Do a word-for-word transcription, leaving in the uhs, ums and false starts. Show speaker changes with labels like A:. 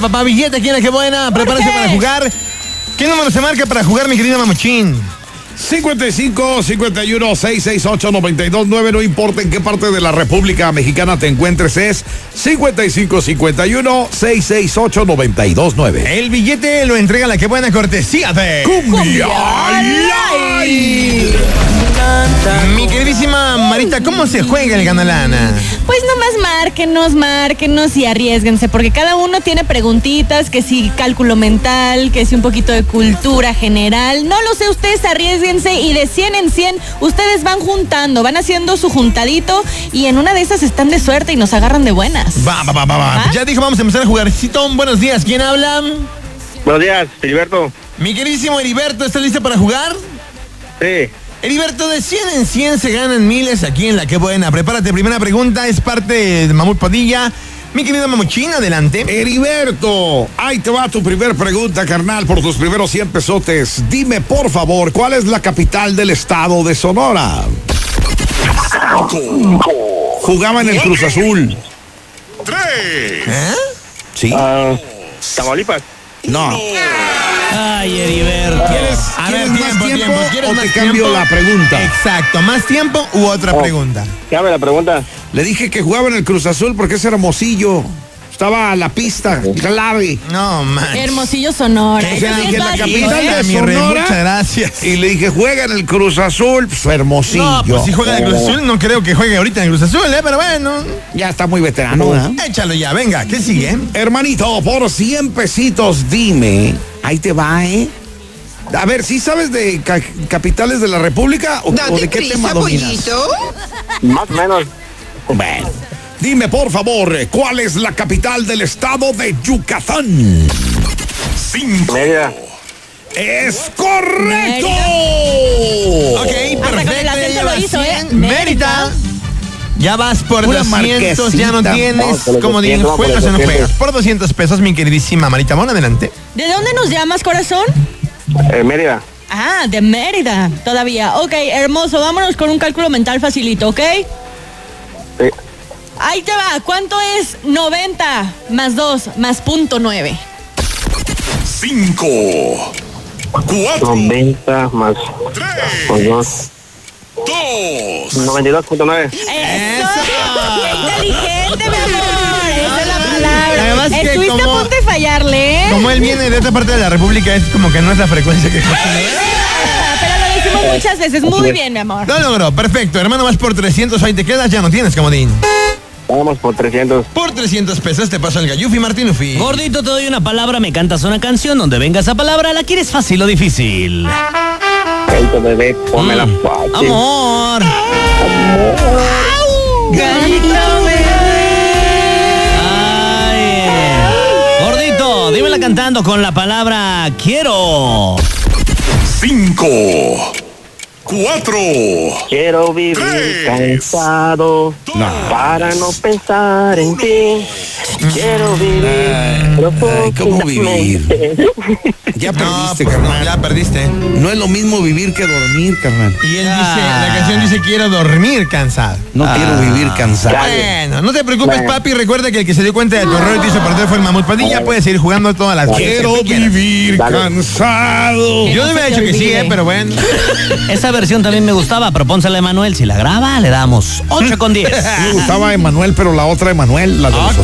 A: papá. Billete aquí en la que buena. Prepárese para jugar. ¿Qué número se marca para jugar, mi querido Mamuchín?
B: cincuenta y cinco, cincuenta y uno, seiscientos sesenta y ocho, noventa y dos nueve. No importa en qué parte de la República Mexicana te encuentres, es cincuenta y cinco, cincuenta y uno, seiscientos sesenta y ocho, noventa y dos nueve.
A: El billete lo entrega la que buena cortesía de
B: Cumbia Live.
A: Mi queridísima Marita, ¿cómo se juega el Ganalana?
C: Pues nomás márquenos, márquenos y arriésguense, porque cada uno tiene preguntitas, que si cálculo mental, que si un poquito de cultura general. No lo sé, ustedes arriésguense y de cien en cien ustedes van juntando, van haciendo su juntadito y en una de esas están de suerte y nos agarran de buenas.
A: Va, va, va, va, va.
C: ¿Ah?
A: Ya dijo, vamos a empezar a jugar. Citón, buenos días. ¿Quién habla?
D: Buenos días, Heriberto.
A: Mi queridísimo Heriberto, ¿estás listo para jugar?
D: Sí.
A: Heriberto, de cien en cien se ganan miles aquí en La Que Buena. Prepárate, primera pregunta, es parte de Mamut Padilla. Mi querido Mamuchín, adelante.
B: Heriberto, ahí te va tu primer pregunta, carnal, por tus primeros cien pesotes. Dime, por favor, ¿cuál es la capital del estado de Sonora? Jugaba en el Cruz Azul.
E: Tres.
A: ¿Eh?
B: Sí.
D: Uh, Tamaulipas.
B: No.
E: Ay, Heriberto.
B: ¿Quieres,
A: A
B: ¿quieres
A: ver,
B: más
A: tiempo,
B: tiempo,
A: tiempo. ¿Quieres
B: o
A: más
B: te cambio
A: tiempo?
B: la pregunta?
A: Exacto, ¿más tiempo u otra
D: Oh.
A: pregunta?
D: Dame la pregunta.
B: Le dije que jugaba en el Cruz Azul porque es Hermosillo. Estaba a la pista, clave.
A: No, man.
C: Hermosillo, Sonora.
B: O
C: Eso
B: sea,
C: sí es
B: dije la
C: básico,
B: capital
C: ¿eh?
B: de
A: mi rey,
B: Sonora.
A: muchas gracias.
B: Y le dije, juega en el Cruz Azul, pues Hermosillo.
A: No, pues si juega en el Cruz Azul, no creo que juegue ahorita en el Cruz Azul, ¿eh? Pero bueno,
B: Ya está muy veterano, ¿verdad?
A: échalo ya, venga, ¿qué sigue?
B: Hermanito, por cien pesitos, dime. Ahí te va, ¿eh? A ver, ¿sí sabes de ca- capitales de la República o, o de qué tema dominas?
D: Más o menos.
B: Bueno, dime, por favor, ¿cuál es la capital del estado de Yucatán?
E: Cinco.
D: Mérida.
B: ¡Es correcto!
A: Ok,
C: Hasta con el
A: perfecto, ya
C: acento
A: llevas
C: lo hizo, ¿eh?
A: cien. Mérida. Ya vas por
B: Una
A: doscientos, ya no
B: marquesita.
A: tienes,
D: Vamos por los
A: como dices,
D: doscientos,
A: juegas o
D: vamos
A: no
D: por los
A: juegas. Por doscientos pesos, mi queridísima Marita, Mon, adelante.
C: ¿De dónde nos llamas, corazón?
D: Eh, Mérida.
C: Ah, de Mérida, todavía. Ok, hermoso, vámonos con un cálculo mental facilito, ¿ok?
D: Sí.
C: Ahí te va, ¿cuánto es noventa más dos más punto nueve?
E: Cinco. Cuatro.
D: noventa más, más
E: Tres.
D: dos.
E: Dos.
D: noventa y dos punto nueve.
C: ¡Eso! ¡Qué inteligente, mi amor! Esa es la palabra.
A: Además que
C: Estuviste
A: como-
C: a punto de fallarle, ¿eh?
A: Como él viene de otra parte de la República, es como que no es la frecuencia que
C: Ah, pero lo decimos muchas veces. Muy bien, mi amor.
A: No logró, perfecto. Hermano, vas por trescientos, ahí te quedas, ya no tienes comodín.
D: Vamos por trescientos.
A: Por trescientos pesos te paso el Gallufi Martinufi.
E: Gordito, te doy una palabra, me cantas una canción donde venga esa palabra. ¿La quieres fácil o difícil?
D: Gallito bebé, pómela
E: Mm.
D: fácil.
E: Amor.
C: Gallito
E: Ay. Gordito, dímela cantando con la palabra quiero. Cinco. Cuatro.
D: Quiero vivir
E: Tres.
D: cansado para no pensar en ti. Quiero vivir
B: ay, ¿cómo vivir?
D: profundamente.
B: Ya
A: No,
B: perdiste,
A: pues no,
B: carnal.
A: ya perdiste.
B: No es lo mismo vivir que dormir, carnal.
A: Y él
E: Ah.
A: dice, la canción dice, quiero dormir cansado.
B: No quiero vivir cansado.
A: Bueno, no te preocupes,
D: Bueno.
A: papi. Recuerda que el que se dio cuenta de tu error y te hizo perder fue el Mamut Padilla. Puedes seguir jugando todas las veces
B: Quiero
A: que quieras.
B: vivir
D: Dale.
B: cansado.
A: Yo no hubiera
C: se te
A: dicho que sí,
C: olvide.
A: eh, pero bueno.
E: Esa versión también me gustaba, propónsela a Emanuel. Si la graba, le damos ocho con diez.
B: Me gustaba Emanuel, pero la otra Emanuel, la de los